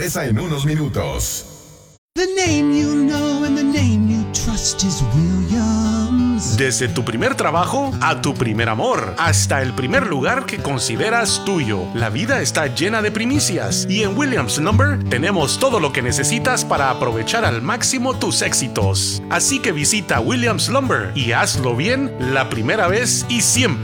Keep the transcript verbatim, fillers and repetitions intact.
regresa en unos minutos. The name you know and the name you trust is Williams. Desde tu primer trabajo a tu primer amor, hasta el primer lugar que consideras tuyo, la vida está llena de primicias y en Williams Lumber tenemos todo lo que necesitas para aprovechar al máximo tus éxitos. Así que visita Williams Lumber y hazlo bien la primera vez y siempre.